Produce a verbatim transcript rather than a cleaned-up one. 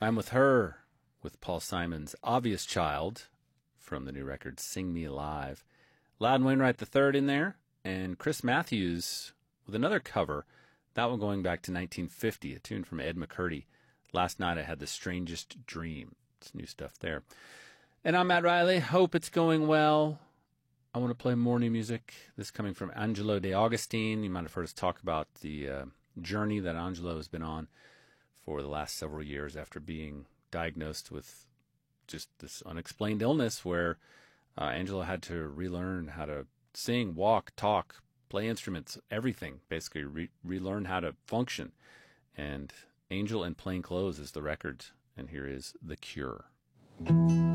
I'm With Her with Paul Simon's Obvious Child from the new record Sing Me Alive. Loudon Wainwright the third in there, and Chris Matthews with another cover, that one going back to nineteen fifty, a tune from Ed McCurdy. Last Night I Had the Strangest Dream. It's new stuff there. And I'm Matt Riley. Hope it's going well. I want to play more new music. This coming from Angelo De Augustine. You might have heard us talk about the uh, journey that Angelo has been on for the last several years after being diagnosed with just this unexplained illness where uh, Angelo had to relearn how to sing, walk, talk, play instruments, everything, basically re- relearn how to function. And Angel in Plain Clothes is the record, and here is The Cure.